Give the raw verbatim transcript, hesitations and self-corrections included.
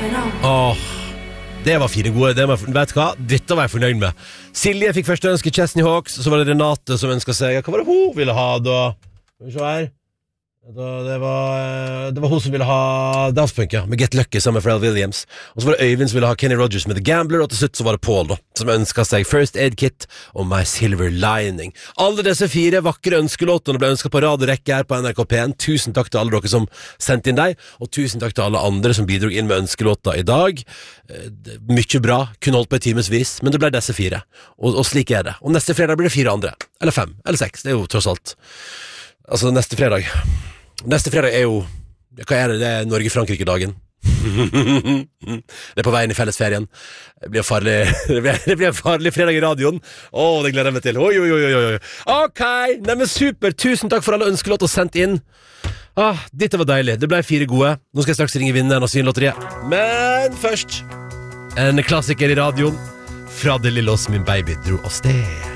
Åh, det var fire gode. Det var, vet du hva? Dette var jeg fornøyd med. Silje fikk første ønske Chesney Hawks, så var det Renate som ønsket seg. Hva var det hun ville ha da? Skal vi se her. Da, det, var, det var hun som ville ha Daft Punk, ja, med Get Lucky sammen med Pharrell Williams. Og så var det Øyvind som ville ha Kenny Rogers med The Gambler. Og til slutt så var det Paul da, som ønsket seg First Aid Kit og My Silver Lining. Alle disse fire vakre ønskelåtene ble ønsket på rad og rekke her på N R K P N. Tusen takk til alle dere som sendte inn deg, og tusen takk til alle andre som bidrog inn med ønskelåter i dag. Mykje bra, kunne holdt på i timesvis, men det ble disse fire. Og, og slik er det. Og neste fredag blir det fire andre. Eller fem, eller seks, det er jo tross alt. Altså neste fredag Neste fredag er jo Hva er det? Det er Norge-Frankrike-dagen. Det er på veien i fellesferien. Det blir farlig Det blir, det blir en farlig fredag i radioen. Åh, det gleder jeg meg til. Oi, oi, oi, oi. Ok, nei, men super. Tusen takk for alle ønskelåter sendt inn. Ah, dette var deilig. Det ble fire gode. Nå skal jeg straks ringe vinneren av Synlotteriet. Men først en klassiker i radioen. Fra det lille oss min baby dro av sted.